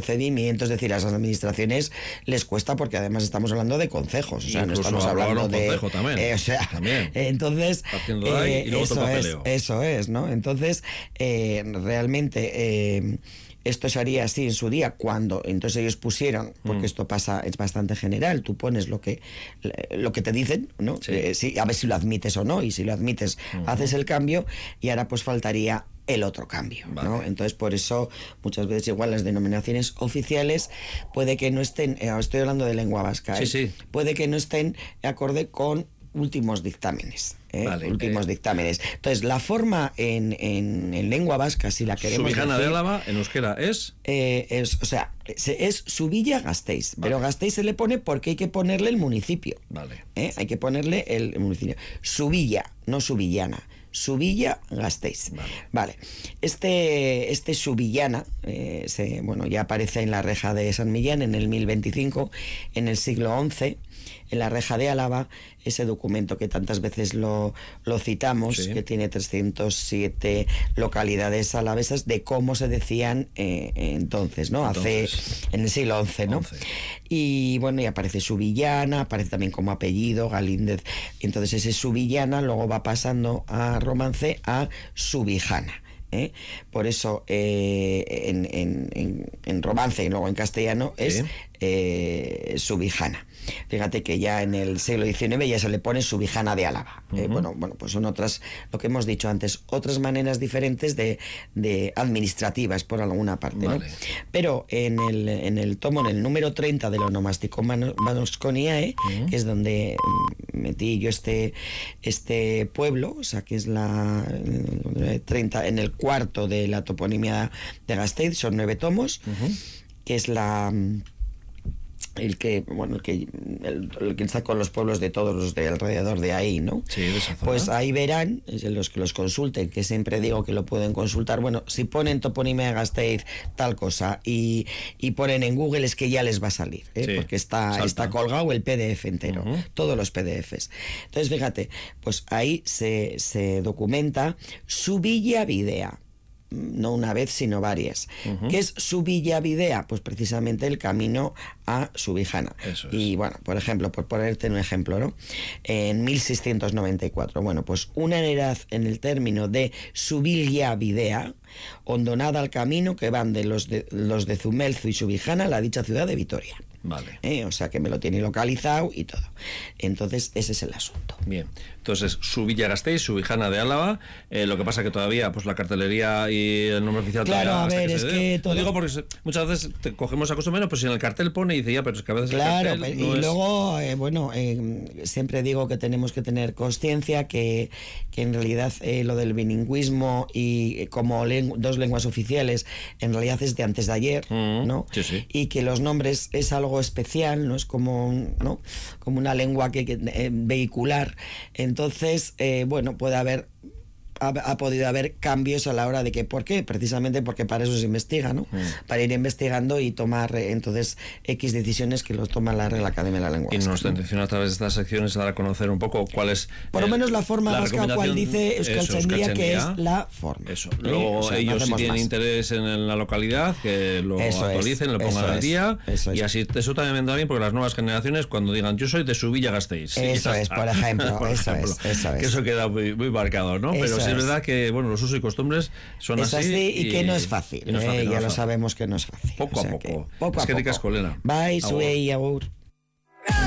procedimientos, es decir, a las administraciones les cuesta porque además estamos hablando de concejos, o sea, no Incluso estamos hablando un de... concejo también. o sea, también. Entonces... Partiendo de ahí y luego todo el papeleo. Eso es, ¿no? Entonces, realmente... esto se haría así en su día cuando entonces ellos pusieron, porque esto pasa, es bastante general, tú pones lo que te dicen, ¿no? Sí. A ver si lo admites o no, y si lo admites haces el cambio, y ahora pues faltaría el otro cambio, ¿no? Vale. Entonces por eso muchas veces igual las denominaciones oficiales puede que no estén, estoy hablando de lengua vasca, Sí. puede que no estén acorde con últimos dictámenes. Vale, últimos dictámenes. Entonces, la forma en lengua vasca, si la queremos Subijana decir, de Álava, en euskera, es Subilla Gasteiz. Vale. Pero Gasteiz se le pone porque hay que ponerle el municipio. Vale. Hay que ponerle el municipio. Subilla, no Subillana. Subilla Gasteiz. Vale. Este Subillana, ya aparece en la reja de San Millán en el 1025, en el siglo XI, en la reja de Álava, ese documento que tantas veces lo citamos, sí, que tiene 307 localidades alavesas de cómo se decían entonces, ¿no? En el siglo XI, ¿no? Y bueno, y aparece Subillana, aparece también como apellido, Galíndez. Entonces ese Subillana luego va pasando a romance a Subijana. Por eso en romance y luego en castellano es Subijana. Fíjate que ya en el siglo XIX ya se le pone Subijana de Álava. Bueno, pues son otras, lo que hemos dicho antes, otras maneras diferentes de administrativas por alguna parte, ¿no? Pero en el tomo, en el número 30 del Onomástico Vasconiae, que es donde metí yo este pueblo, o sea, que es la 30, en el cuarto de la toponimia de Gasteiz, son 9 tomos, que es el que está con los pueblos de todos los de alrededor de ahí, ¿no? Sí, de esa zona. Pues ahí verán, los que los consulten, que siempre digo que lo pueden consultar. Bueno, si ponen toponimia de Gasteiz tal cosa y ponen en Google, es que ya les va a salir, porque está colgado el PDF entero, todos los PDFs. Entonces, fíjate, pues ahí se documenta Subilla Videa. No una vez, sino varias. ¿Qué es Subilla Videa? Pues precisamente el camino a Subijana. Eso es. Y bueno, por ejemplo, por ponerte un ejemplo, ¿no? En 1694, bueno, pues una heredad en el término de Subilla Videa, hondonada al camino que van de los de Zumelzu y Subijana a la dicha ciudad de Vitoria. Vale. O sea que me lo tiene localizado y todo. Entonces ese es el asunto. Bien, entonces Subilla Gasteiz, Subijana de Álava, lo que pasa que todavía pues la cartelería y el nombre oficial claro, todavía, a ver, es que todo... Lo digo porque muchas veces cogemos a costumbre, pues si en el cartel pone y dice ya, pero es que a veces claro, el cartel y no luego siempre digo que tenemos que tener consciencia que en realidad lo del bilingüismo y como dos lenguas oficiales en realidad es de antes de ayer, ¿no? Sí. Y que los nombres es algo especial, no es como una lengua que vehicular. Entonces, ha podido haber cambios a la hora de que, ¿por qué? Precisamente porque para eso se investiga, ¿no? Para ir investigando y tomar entonces X decisiones que los toma la Real Academia de la Lengua. Y nuestra intención a través de estas secciones es dar a conocer un poco cuál es... Por lo menos la forma vasca, cual dice Euskaltzaindia, que es la forma. Eso. Luego ellos si tienen interés en la localidad, que lo actualicen, lo pongan al día. Y así eso también vendrá bien porque las nuevas generaciones cuando digan yo soy de Subilla Gasteiz. Eso es, por ejemplo. Eso es. Que eso queda muy marcado, ¿no? Pero sí es verdad que los usos y costumbres son así. Y que no es fácil. Ya lo sabemos que no es fácil. Poco a poco. Poco a poco. Eskerrik asko, Lena. Bai, zuei, agur.